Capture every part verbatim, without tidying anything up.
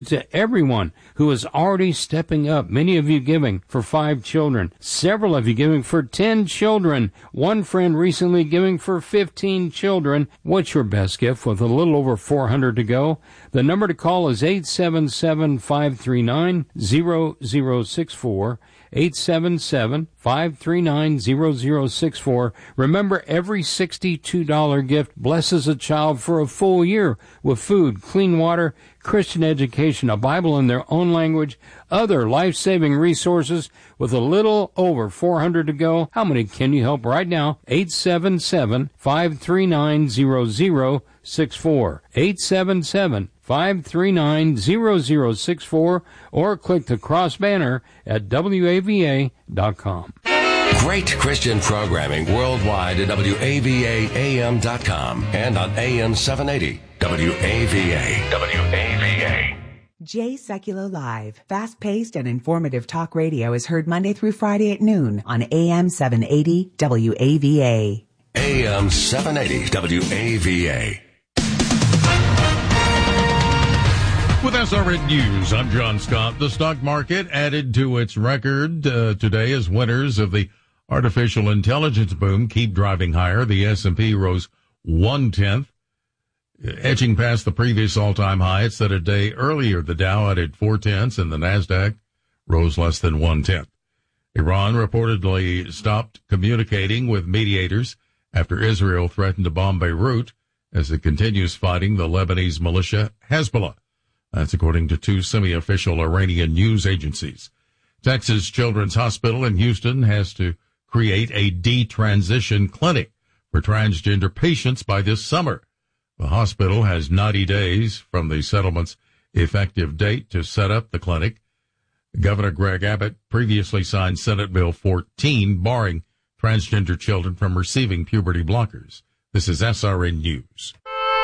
To everyone who is already stepping up, many of you giving for five children, several of you giving for ten children, one friend recently giving for fifteen children. What's your best gift with a little over four hundred to go? The number to call is eight seven seven, five three nine, zero zero six four. eight seven seven, five three nine, zero zero six four. Remember, every sixty-two dollars gift blesses a child for a full year with food, clean water, Christian education, a Bible in their own language, other life-saving resources. With a little over four hundred to go, how many can you help right now? eight seven seven, five three nine, zero zero six four. eight seven seven, five three nine, zero zero six four, or click the cross banner at W A V A dot com. Great Christian programming worldwide at W A V A A M dot com and on A M seven eighty. W A V A. W A V A. Jay Sekulow Live. Fast-paced and informative talk radio is heard Monday through Friday at noon on A M seven eighty W A V A. A M seven eighty W A V A. With S R N News, I'm John Scott. The stock market added to its record uh, today as winners of the artificial intelligence boom keep driving higher. The S and P rose one-tenth, edging past the previous all-time high. It set a day earlier. The Dow added four-tenths, and the NASDAQ rose less than one-tenth. Iran reportedly stopped communicating with mediators after Israel threatened to bomb Beirut as it continues fighting the Lebanese militia Hezbollah. That's according to two semi-official Iranian news agencies. Texas Children's Hospital in Houston has to create a detransition clinic for transgender patients by this summer. The hospital has ninety days from the settlement's effective date to set up the clinic. Governor Greg Abbott previously signed Senate Bill fourteen, barring transgender children from receiving puberty blockers. This is S R N News.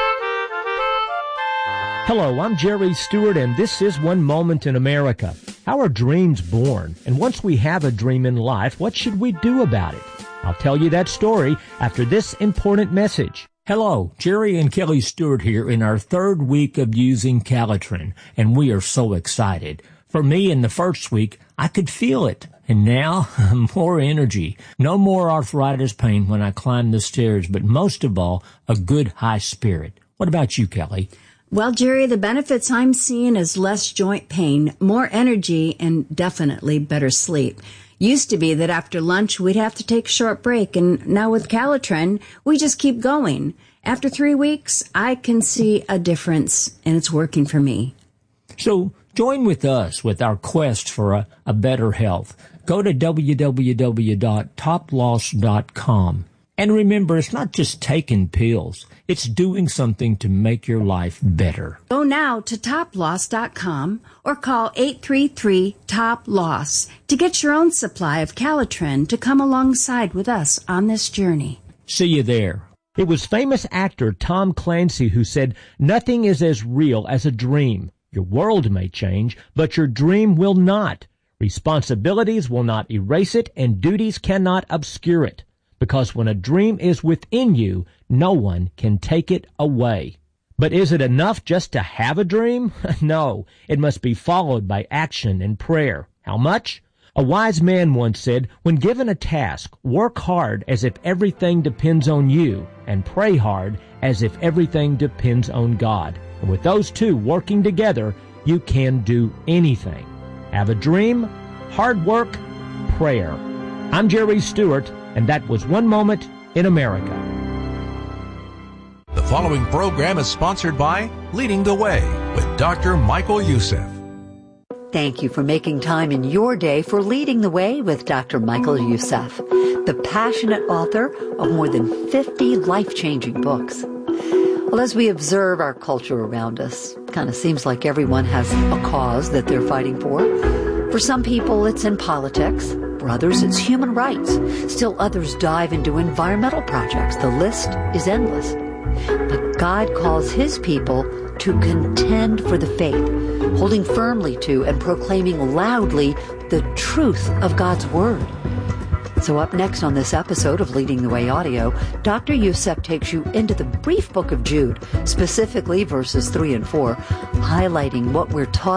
Hello, I'm Jerry Stewart, and this is One Moment in America. How are dreams born? And once we have a dream in life, what should we do about it? I'll tell you that story after this important message. Hello, Jerry and Kelly Stewart here in our third week of using Calitrin, and we are so excited. For me, in the first week, I could feel it, and now, more energy. No more arthritis pain when I climb the stairs, but most of all, a good high spirit. What about you, Kelly? Well, Jerry, the benefits I'm seeing is less joint pain, more energy, and definitely better sleep. Used to be that after lunch we'd have to take a short break, and now with Calitrin, we just keep going. After three weeks, I can see a difference, and it's working for me. So join with us with our quest for a, a better health. Go to w w w dot top loss dot com. And remember, it's not just taking pills. It's doing something to make your life better. Go now to top loss dot com or call eight three three, top loss to get your own supply of Calitrin to come alongside with us on this journey. See you there. It was famous actor Tom Clancy who said, "Nothing is as real as a dream. Your world may change, but your dream will not. Responsibilities will not erase it, and duties cannot obscure it. Because when a dream is within you, no one can take it away." But is it enough just to have a dream? No, it must be followed by action and prayer. How much? A wise man once said, when given a task, work hard as if everything depends on you, and pray hard as if everything depends on God. And with those two working together, you can do anything. Have a dream, hard work, prayer. I'm Jerry Stewart, and that was One Moment in America. The following program is sponsored by Leading the Way with Doctor Michael Youssef. Thank you for making time in your day for Leading the Way with Doctor Michael Youssef, the passionate author of more than fifty life-changing books. Well, as we observe our culture around us, it kind of seems like everyone has a cause that they're fighting for. For some people, it's in politics. For others, it's human rights. Still others dive into environmental projects. The list is endless. But God calls His people to contend for the faith, holding firmly to and proclaiming loudly the truth of God's Word. So up next on this episode of Leading the Way Audio, Doctor Youssef takes you into the brief book of Jude, specifically verses three and four, highlighting what we're taught